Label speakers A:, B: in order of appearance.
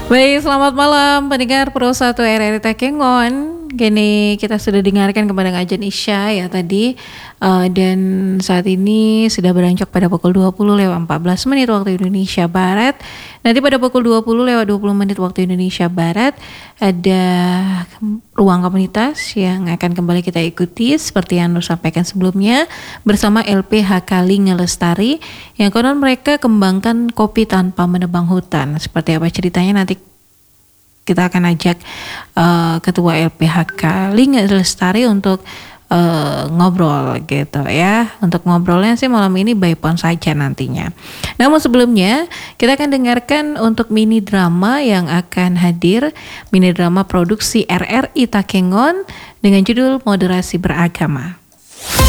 A: Baik, selamat malam pendengar Pro 1 RRI Takengon. Kini kita sudah dengarkan kepada ngajian Isya ya tadi, dan saat ini sudah beranjak pada pukul 20:14 waktu Indonesia Barat. Nanti pada pukul 20:20 waktu Indonesia Barat ada ruang komunitas yang akan kembali kita ikuti seperti yang Nur sampaikan sebelumnya bersama LPHK Linga Lestari yang konon mereka kembangkan kopi tanpa menebang hutan. Seperti apa ceritanya nanti kita akan ajak Ketua LPHK Linga Lestari untuk ngobrol gitu ya. Untuk ngobrolnya sih malam ini by phone saja nantinya. Namun sebelumnya kita akan dengarkan untuk mini drama yang akan hadir, mini drama produksi RRI Takengon dengan judul Moderasi Beragama.